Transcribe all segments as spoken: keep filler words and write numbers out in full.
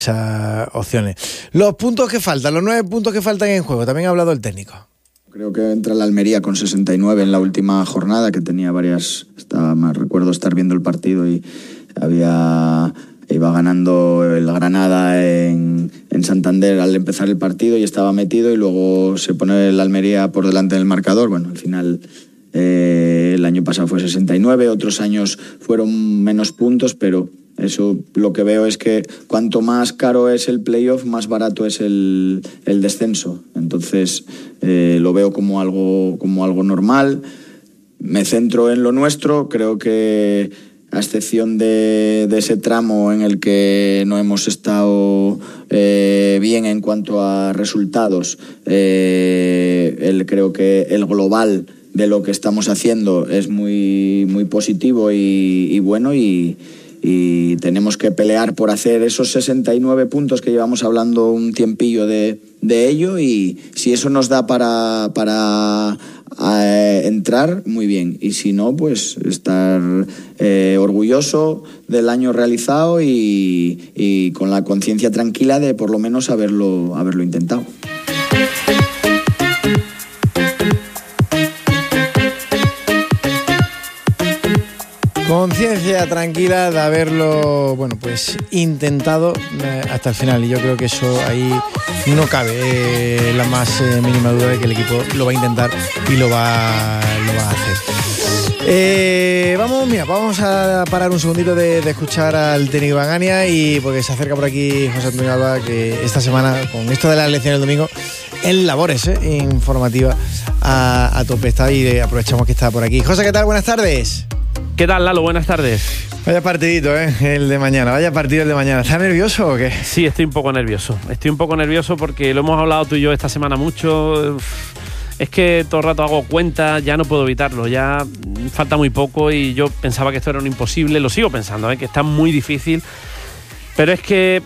esas opciones. Los puntos que faltan, los nueve puntos que faltan en juego, también ha hablado el técnico. Creo que entra la Almería con sesenta y nueve en la última jornada, que tenía varias, estaba, más recuerdo estar viendo el partido y había iba ganando el Granada en, en Santander al empezar el partido y estaba metido, y luego se pone el Almería por delante del marcador. Bueno, al final eh, el año pasado fue sesenta y nueve, otros años fueron menos puntos, pero eso lo que veo es que cuanto más caro es el playoff, más barato es el, el descenso. Entonces eh, lo veo como algo, como algo normal. Me centro en lo nuestro. Creo que, a excepción de, de ese tramo en el que no hemos estado eh, bien en cuanto a resultados, eh, el, creo que el global de lo que estamos haciendo es muy, muy positivo y, y bueno, y y tenemos que pelear por hacer esos sesenta y nueve puntos que llevamos hablando un tiempillo de, de ello, y si eso nos da para, para eh, entrar, muy bien, y si no, pues estar eh, orgulloso del año realizado y, y con la conciencia tranquila de por lo menos haberlo, haberlo intentado. Conciencia tranquila de haberlo, bueno, pues intentado eh, hasta el final, y yo creo que eso ahí no cabe eh, la más eh, mínima duda de que el equipo lo va a intentar y lo va, lo va a hacer. Eh, vamos, mira, vamos a parar un segundito de, de escuchar al técnico Bagania, y porque se acerca por aquí José Antonio Alba, que esta semana, con esto de las elecciones del domingo, en labores eh, informativa a, a tope está, y eh, aprovechamos que está por aquí. José, ¿qué tal? Buenas tardes. ¿Qué tal, Lalo? Buenas tardes. Vaya partidito, ¿eh? El de mañana, vaya partido el de mañana. ¿Estás nervioso o qué? Sí, estoy un poco nervioso. Estoy un poco nervioso porque lo hemos hablado tú y yo esta semana mucho. Es que todo el rato hago cuenta, ya no puedo evitarlo, ya falta muy poco, y yo pensaba que esto era un imposible, lo sigo pensando, ¿eh? Que está muy difícil, pero es que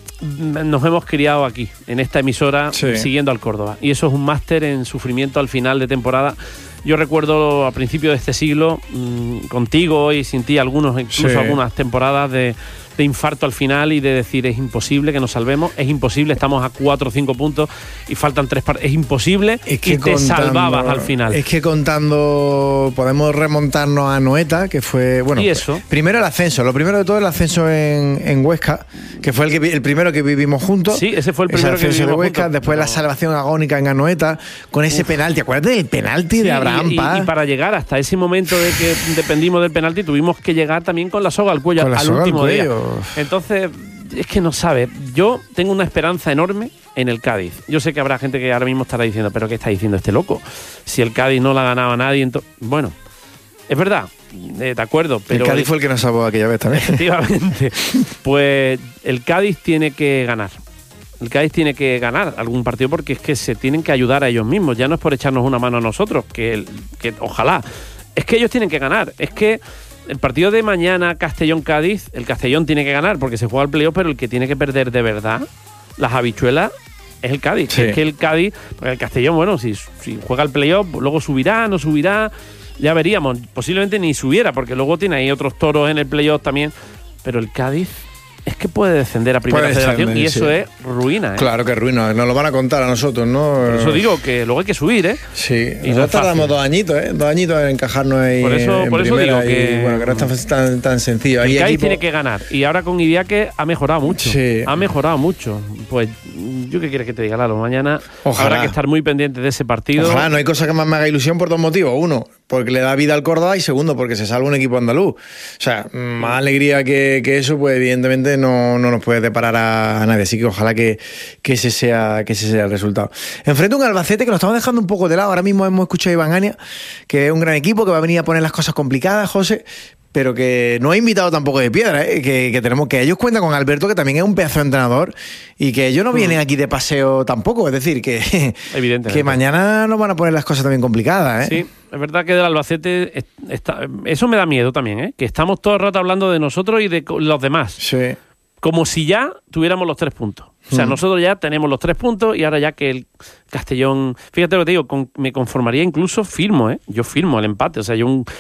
nos hemos criado aquí, en esta emisora, sí, siguiendo al Córdoba, y eso es un máster en sufrimiento al final de temporada. Yo recuerdo a principios de este siglo, mmm, contigo y sin ti, algunos, incluso sí, algunas temporadas de, de infarto al final y de decir es imposible que nos salvemos, es imposible, estamos a cuatro o cinco puntos y faltan tres partidos, es imposible, es que y te contando, salvabas al final. Es que contando, podemos remontarnos a Noeta, que fue, bueno, ¿y eso? Primero el ascenso, lo primero de todo el ascenso en, en Huesca, que fue el, que, el primero que vivimos juntos. Sí, ese fue el primero que vivimos de Huesca, juntos. Después no. La salvación agónica en Anoeta, con ese Uf. penalti, acuérdate del penalti sí, de Abraham. Y, y, y para llegar hasta ese momento de que dependimos del penalti, tuvimos que llegar también con la soga al cuello al último día. Entonces, es que no sabes. Yo tengo una esperanza enorme en el Cádiz. Yo sé que habrá gente que ahora mismo estará diciendo, ¿pero qué está diciendo este loco? Si el Cádiz no la ganaba a nadie, entonces... Bueno, es verdad, eh, de acuerdo, pero... El Cádiz fue el que nos salvó aquella vez también. Efectivamente. Pues el Cádiz tiene que ganar. El Cádiz tiene que ganar algún partido, porque es que se tienen que ayudar a ellos mismos. Ya no es por echarnos una mano a nosotros, que, que ojalá. Es que ellos tienen que ganar. Es que el partido de mañana, Castellón-Cádiz, el Castellón tiene que ganar porque se juega al playoff, pero el que tiene que perder de verdad las habichuelas es el Cádiz. Sí. Es que el Cádiz, porque el Castellón, bueno, si, si juega al playoff, luego subirá, no subirá, ya veríamos. Posiblemente ni subiera, porque luego tiene ahí otros toros en el playoff también. Pero el Cádiz es que puede descender a primera puede federación descender, y eso sí. Es ruina, ¿eh? Claro que es ruina, nos lo van a contar a nosotros, ¿no? Por eso digo que luego hay que subir, ¿eh? Sí, y nosotros tardamos dos añitos, ¿eh? Dos añitos en encajarnos ahí. Por eso, en por eso digo y, que. Bueno, que no es tan, tan, tan sencillo. El Cádiz equipo... tiene que ganar. Y ahora con Idiáquez ha mejorado mucho. Sí. Ha mejorado mucho. Pues, ¿yo qué quieres que te diga, Lalo? Mañana Ojalá. Habrá que estar muy pendiente de ese partido. Ojalá, no hay cosa que más me haga ilusión por dos motivos. Uno, porque le da vida al Córdoba, y segundo, porque se salva un equipo andaluz. O sea, más alegría que, que eso, pues evidentemente no, no nos puede deparar a a nadie, así que ojalá que, que, ese sea, que ese sea el resultado. Enfrente a un Albacete que lo estamos dejando un poco de lado. Ahora mismo hemos escuchado a Iván Ania, que es un gran equipo, que va a venir a poner las cosas complicadas, José, pero que no ha invitado tampoco de piedra, ¿eh? que, que tenemos que ellos cuentan con Alberto, que también es un pedazo de entrenador, y que ellos no vienen aquí de paseo tampoco, es decir, que, que mañana nos van a poner las cosas también complicadas, ¿eh? Sí, es verdad que del Albacete está, eso me da miedo también, ¿eh? Que estamos todo el rato hablando de nosotros y de los demás. Sí. Como si ya tuviéramos los tres puntos. O sea, mm. nosotros ya tenemos los tres puntos, y ahora ya que el Castellón... Fíjate lo que te digo, con, me conformaría incluso, firmo, ¿eh? Yo firmo el empate. O sea, yo un,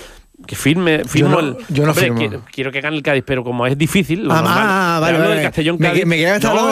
que firme, firmo yo no, el. Yo no hombre, firmo. Quiero, quiero que gane el Cádiz, pero como es difícil. Lo ah, normal, ah, vale, hablo vale. del Castellón Me, Cádiz. me quedaba no,